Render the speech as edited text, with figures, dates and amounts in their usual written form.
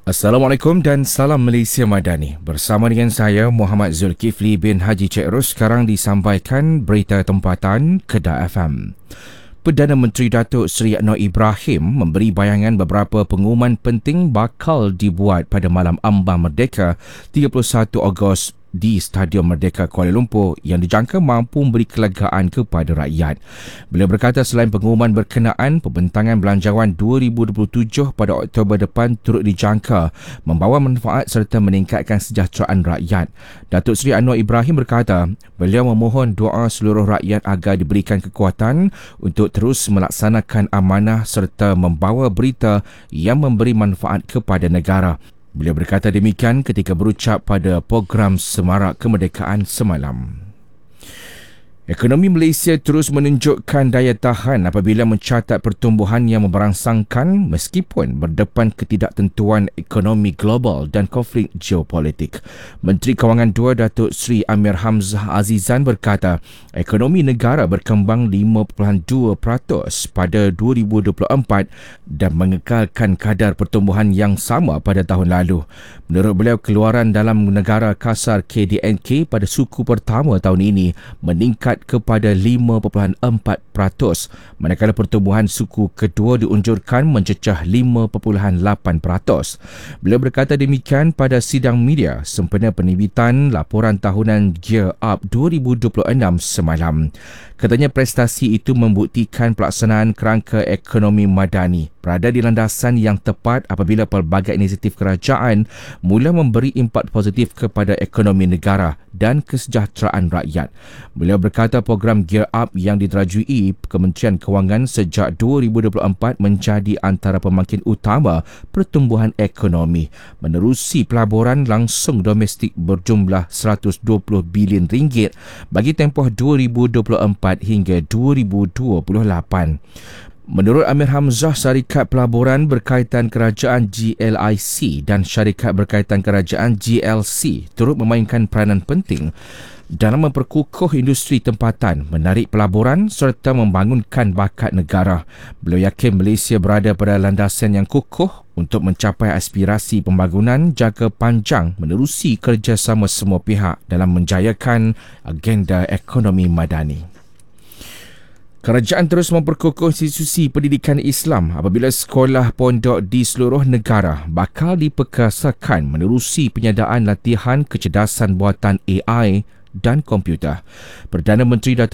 Assalamualaikum dan salam Malaysia Madani. Bersama dengan saya Muhammad Zulkifli bin Haji Cik Ros, sekarang disampaikan berita tempatan Kedah FM. Perdana Menteri Datuk Seri Anwar Ibrahim memberi bayangan beberapa pengumuman penting bakal dibuat pada malam ambang merdeka 31 Ogos di Stadium Merdeka Kuala Lumpur yang dijangka mampu memberi kelegaan kepada rakyat. Beliau berkata selain pengumuman berkenaan, pembentangan belanjawan 2027 pada Oktober depan turut dijangka membawa manfaat serta meningkatkan kesejahteraan rakyat. Datuk Seri Anwar Ibrahim berkata, beliau memohon doa seluruh rakyat agar diberikan kekuatan untuk terus melaksanakan amanah serta membawa berita yang memberi manfaat kepada negara. Beliau berkata demikian ketika berucap pada program Semarak Kemerdekaan semalam. Ekonomi Malaysia terus menunjukkan daya tahan apabila mencatat pertumbuhan yang memberangsangkan meskipun berdepan ketidaktentuan ekonomi global dan konflik geopolitik. Menteri Kewangan II Datuk Seri Amir Hamzah Azizan berkata, ekonomi negara berkembang 5.2% pada 2024 dan mengekalkan kadar pertumbuhan yang sama pada tahun lalu. Menurut beliau, keluaran dalam negara kasar KDNK pada suku pertama tahun ini meningkat kepada 5.4%, manakala pertumbuhan suku kedua diunjurkan mencecah 5.8%. Beliau berkata demikian pada sidang media sempena penerbitan laporan tahunan Gear Up 2026 semalam. Katanya prestasi itu membuktikan pelaksanaan kerangka ekonomi madani berada di landasan yang tepat apabila pelbagai inisiatif kerajaan mula memberi impak positif kepada ekonomi negara dan kesejahteraan rakyat. Beliau berkata program Gear Up yang diterajui Kementerian Kewangan sejak 2024 menjadi antara pembangkit utama pertumbuhan ekonomi, menerusi pelaburan langsung domestik berjumlah 120 bilion ringgit bagi tempoh 2024 hingga 2028. Menurut Amir Hamzah, syarikat pelaburan berkaitan kerajaan GLIC dan syarikat berkaitan kerajaan GLC turut memainkan peranan penting dalam memperkukuh industri tempatan, menarik pelaburan serta membangunkan bakat negara. Beliau yakin Malaysia berada pada landasan yang kukuh untuk mencapai aspirasi pembangunan jangka panjang menerusi kerjasama semua pihak dalam menjayakan agenda ekonomi madani. Kerajaan terus memperkukuh institusi pendidikan Islam apabila sekolah pondok di seluruh negara bakal diperkasakan menerusi penyediaan latihan kecerdasan buatan AI dan komputer. Perdana Menteri Datuk